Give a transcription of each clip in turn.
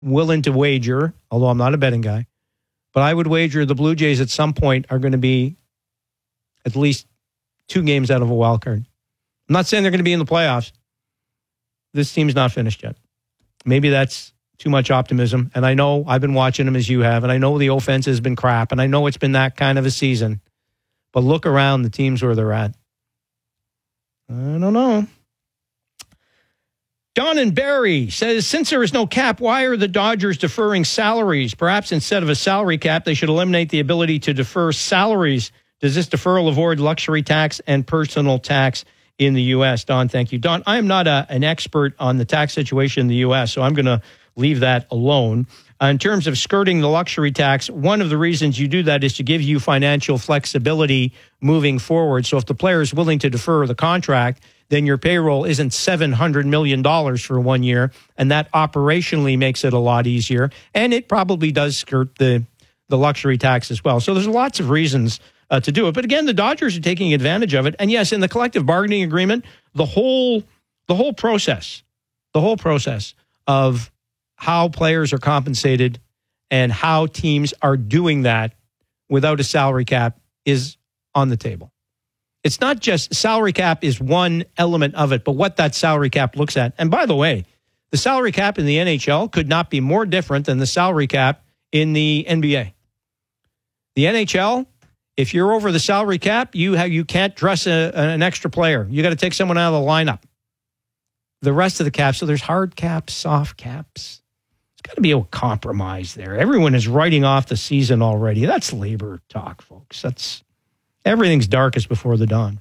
willing to wager, although I'm not a betting guy, but I would wager the Blue Jays at some point are going to be at least 2 games out of a wild card. I'm not saying they're going to be in the playoffs. This team's not finished yet. Maybe that's too much optimism. And I know I've been watching them as you have, and I know the offense has been crap, and I know it's been that kind of a season. But look around the teams where they're at. I don't know. Don and Barry says, since there is no cap, why are the Dodgers deferring salaries? Perhaps instead of a salary cap, they should eliminate the ability to defer salaries. Does this deferral avoid luxury tax and personal tax in the U.S.? Don, thank you. Don, I am not an expert on the tax situation in the U.S., so I'm going to leave that alone. In terms of skirting the luxury tax, one of the reasons you do that is to give you financial flexibility moving forward. So if the player is willing to defer the contract, then your payroll isn't $700 million for 1 year, and that operationally makes it a lot easier. And it probably does skirt the luxury tax as well. So there's lots of reasons to do it. But again, the Dodgers are taking advantage of it. And yes, in the collective bargaining agreement, the whole process of how players are compensated and how teams are doing that without a salary cap is on the table. It's not just salary cap is one element of it, but what that salary cap looks at. And by the way, the salary cap in the NHL could not be more different than the salary cap in the NBA. The NHL, if you're over the salary cap, you can't dress an extra player. You got to take someone out of the lineup. The rest of the caps, so there's hard caps, soft caps. There's got to be a compromise there. Everyone is writing off the season already. That's labor talk, folks. Everything's darkest before the dawn.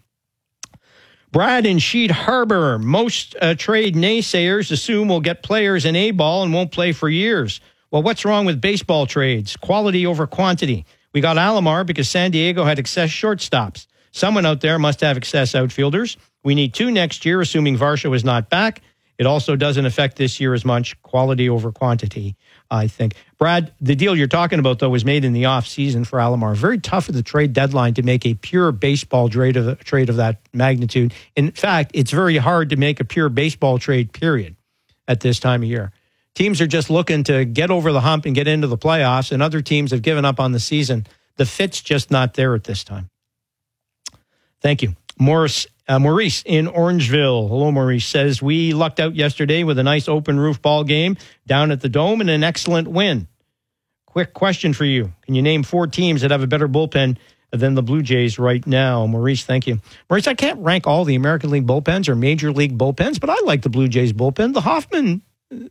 Brad in Sheet Harbor. Most trade naysayers assume we'll get players in A-ball and won't play for years. Well, what's wrong with baseball trades? Quality over quantity. We got Alomar because San Diego had excess shortstops. Someone out there must have excess outfielders. We need 2 next year, assuming Varsho is not back. It also doesn't affect this year as much. Quality over quantity, I think. Brad, the deal you're talking about, though, was made in the offseason for Alomar. Very tough at the trade deadline to make a pure baseball trade of that magnitude. In fact, it's very hard to make a pure baseball trade, period, at this time of year. Teams are just looking to get over the hump and get into the playoffs, and other teams have given up on the season. The fit's just not there at this time. Thank you. Maurice in Orangeville. Hello, Maurice. Says, we lucked out yesterday with a nice open roof ball game down at the Dome and an excellent win. Quick question for you. Can you name 4 teams that have a better bullpen than the Blue Jays right now? Maurice, thank you. Maurice, I can't rank all the American League bullpens or Major League bullpens, but I like the Blue Jays bullpen. The Hoffman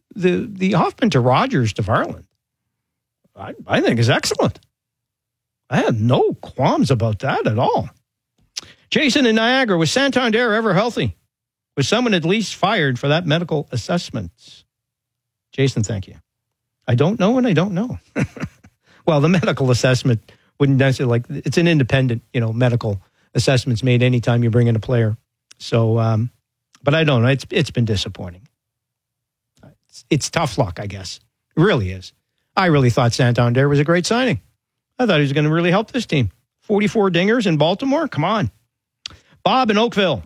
to Rogers to Varland, I think is excellent. I had no qualms about that at all. Jason in Niagara, was Santander ever healthy? Was someone at least fired for that medical assessment? Jason, thank you. I don't know and I don't know. Well, the medical assessment wouldn't necessarily, it's an independent, medical assessment's made anytime you bring in a player. So, but I don't know. It's been disappointing. It's tough luck, I guess. It really is. I really thought Santander was a great signing. I thought he was going to really help this team. 44 dingers in Baltimore? Come on. Bob in Oakville.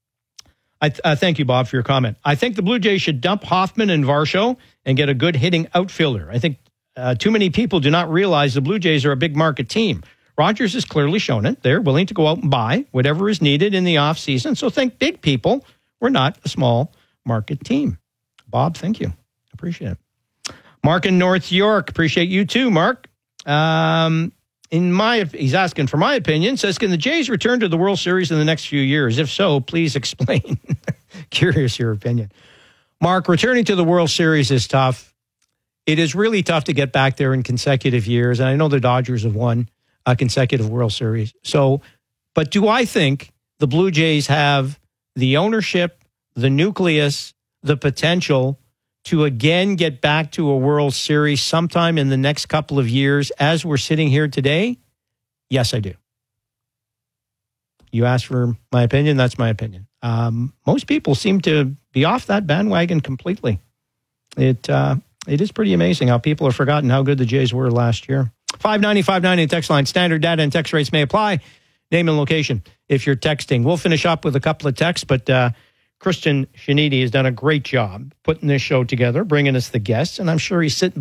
Thank you, Bob, for your comment. I think the Blue Jays should dump Hoffman and Varsho and get a good hitting outfielder. I think too many people do not realize the Blue Jays are a big market team. Rogers has clearly shown it. They're willing to go out and buy whatever is needed in the offseason. So think big people. We're not a small market team. Bob, thank you. Appreciate it. Mark in North York. Appreciate you too, Mark. He's asking for my opinion, says, can the Jays return to the World Series in the next few years? If so, please explain. Curious your opinion. Mark, returning to the World Series is tough. It is really tough to get back there in consecutive years. And I know the Dodgers have won a consecutive World Series. But do I think the Blue Jays have the ownership, the nucleus, the potential to again get back to a World Series sometime in the next couple of years as we're sitting here today? Yes, I do. You asked for my opinion, that's my opinion. Most people seem to be off that bandwagon completely. It is pretty amazing how people have forgotten how good the Jays were last year. 590 text line. Standard data and text rates may apply. Name and location if you're texting. We'll finish up with a couple of texts, but Christian Shanidi has done a great job putting this show together, bringing us the guests, and I'm sure he's sitting